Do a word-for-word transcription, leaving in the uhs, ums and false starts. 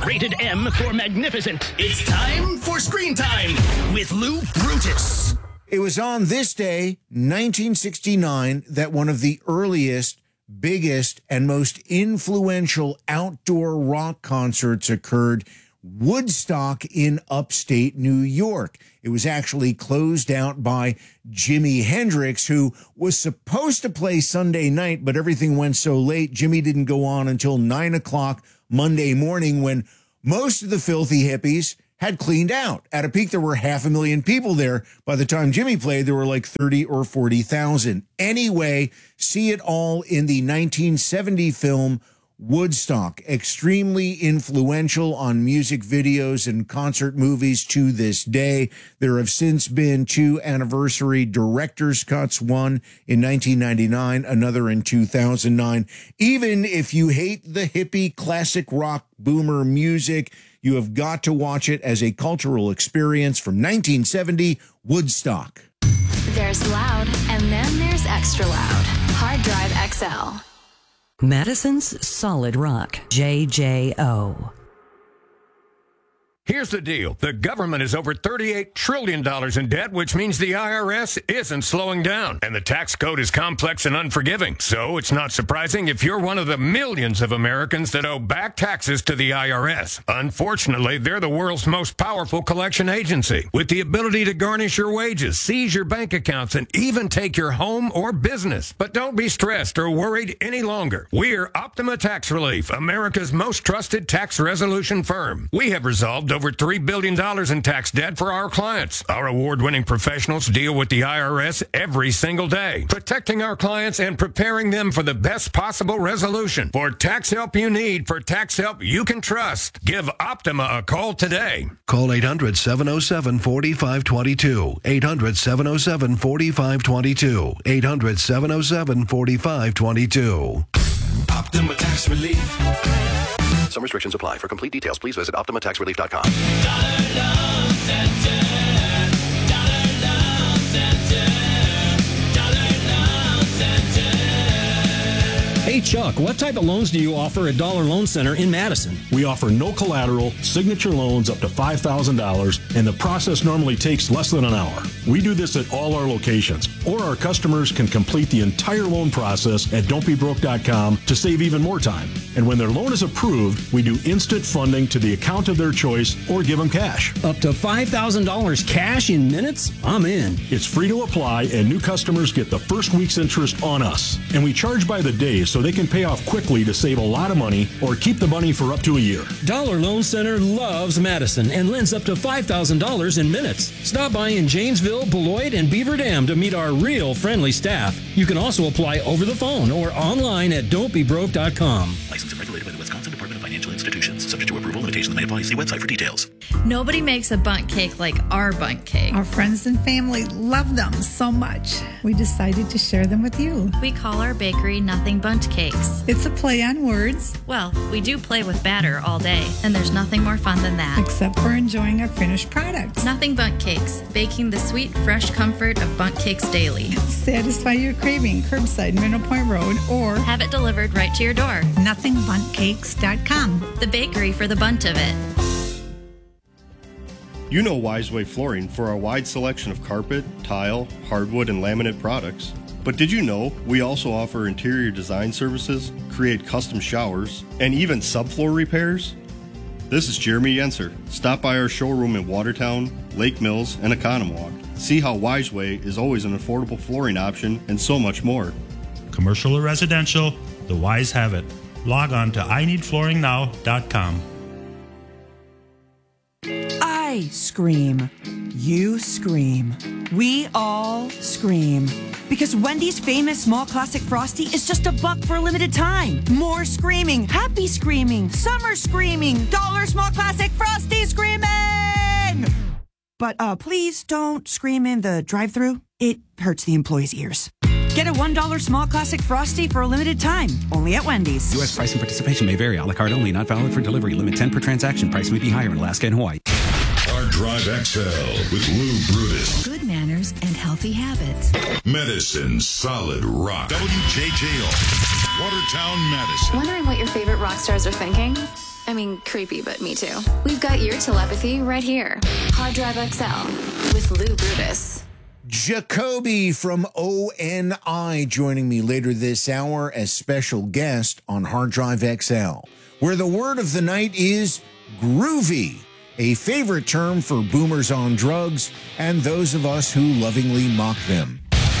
Rated M for magnificent. It's time for Screen Time with Lou Brutus. It was on this day, nineteen sixty-nine, that one of the earliest, biggest, and most influential outdoor rock concerts occurred, Woodstock in upstate New York. It was actually closed out by Jimi Hendrix, who was supposed to play Sunday night, but everything went so late, Jimmy didn't go on until nine o'clock Monday morning, when most of the filthy hippies had cleaned out. At a peak, there were half a million people there. By the time Jimmy played, there were like thirty or forty thousand. Anyway, see it all in the nineteen seventy film Woodstock, extremely influential on music videos and concert movies to this day. There have since been two anniversary director's cuts, one in nineteen ninety-nine, another in two thousand nine. Even if you hate the hippie classic rock boomer music, you have got to watch it as a cultural experience from nineteen seventy, Woodstock. There's loud, and then there's extra loud. Hard Drive X L. Madison's Solid Rock, J J O. Here's the deal. The government is over thirty-eight trillion dollars in debt, which means the I R S isn't slowing down. And the tax code is complex and unforgiving. So it's not surprising if you're one of the millions of Americans that owe back taxes to the I R S. Unfortunately, they're the world's most powerful collection agency, with the ability to garnish your wages, seize your bank accounts, and even take your home or business. But don't be stressed or worried any longer. We're Optima Tax Relief, America's most trusted tax resolution firm. We have resolved over three billion dollars in tax debt for our clients. Our award-winning professionals deal with the I R S every single day, protecting our clients and preparing them for the best possible resolution. For tax help you need, for tax help you can trust, give Optima a call today. Call eight hundred, seven oh seven, four five two two. eight hundred, seven oh seven, four five two two. eight hundred, seven oh seven, four five two two. Optima Tax Relief. Some restrictions apply. For complete details, please visit optima tax relief dot com. Dollar Loan Center. Dollar Loan Center. Dollar Loan Center. Hey, Chuck, what type of loans do you offer at Dollar Loan Center in Madison? We offer no collateral, signature loans up to five thousand dollars, and the process normally takes less than an hour. We do this at all our locations, or our customers can complete the entire loan process at don't be broke dot com to save even more time. And when their loan is approved, we do instant funding to the account of their choice or give them cash. Up to five thousand dollars cash in minutes? I'm in. It's free to apply, and new customers get the first week's interest on us. And we charge by the day so they can pay off quickly to save a lot of money or keep the money for up to a year. Dollar Loan Center loves Madison and lends up to five thousand dollars in minutes. Stop by in Janesville, Beloit, and Beaver Dam to meet our real friendly staff. You can also apply over the phone or online at don't be broke dot com. Licensed and regulated by the Wisconsin Department of Financial Institutions. Subject to approval, limitations may apply. See website for details. Nobody makes a bundt cake like our bundt cake. Our friends and family love them so much. We decided to share them with you. We call our bakery Nothing Bundt Cakes. It's a play on words. Well, we do play with batter all day, and there's nothing more fun than that. Except for enjoying our finished products. Nothing Bundt Cakes, baking the sweet, fresh comfort of bundt cakes daily. Satisfy your craving, curbside, Middle Point Road, or have it delivered right to your door. nothing bundt cakes dot com. The bakery for the bunt of it. You know Wiseway Flooring for our wide selection of carpet, tile, hardwood, and laminate products. But did you know we also offer interior design services, create custom showers, and even subfloor repairs? This is Jeremy Yenser. Stop by our showroom in Watertown, Lake Mills, and Economwalk. See how Wiseway is always an affordable flooring option and so much more. Commercial or residential, the Wise have it. Log on to I need flooring now dot com. I scream. You scream. We all scream. Because Wendy's famous small classic Frosty is just a buck for a limited time. More screaming, happy screaming, summer screaming, dollar small classic Frosty screaming! But uh, please don't scream in the drive-thru. It hurts the employees' ears. Get a one dollar small classic Frosty for a limited time, only at Wendy's. U S price and participation may vary. A la carte only, not valid for delivery. Limit ten per transaction. Price may be higher in Alaska and Hawaii. Hard Drive X L with Lou Brutus. Good manners and healthy habits. Medicine Solid Rock. W J J O. Watertown, Madison. Wondering what your favorite rock stars are thinking? I mean, creepy, but me too. We've got your telepathy right here. Hard Drive X L with Lou Brutus. Jacoby from O N I joining me later this hour as special guest on Hard Drive X L, where the word of the night is groovy, a favorite term for boomers on drugs and those of us who lovingly mock them.